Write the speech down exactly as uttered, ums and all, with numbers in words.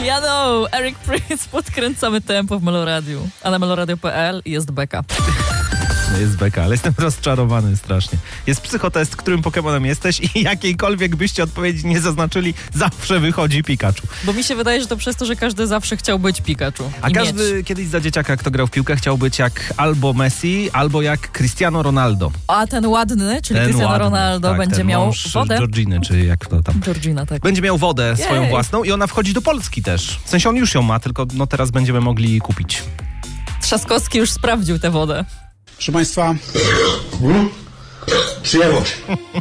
Ja know, Eric Prince, podkręcamy tempo w Meloradiu. A na meloradio kropka p l jest beka. Jest beka, ale jestem rozczarowany strasznie. Jest psychotest, którym Pokemonem jesteś i jakiejkolwiek byście odpowiedzi nie zaznaczyli, zawsze wychodzi Pikachu. Bo mi się wydaje, że to przez to, że każdy zawsze chciał być Pikachu. A każdy mieć. kiedyś za dzieciaka, kto grał w piłkę, chciał być jak albo Messi, albo jak Cristiano Ronaldo. A ten ładny, czyli Ten Cristiano ładny, Ronaldo, tak, będzie ten miał mąż wodę. Georginy, czy jak to tam. Georgina, tak. Będzie miał wodę Jej. swoją własną i ona wchodzi do Polski też. W sensie on już ją ma, tylko no teraz będziemy mogli kupić. Trzaskowski już sprawdził tę wodę. Proszę Państwa, przyjęło się.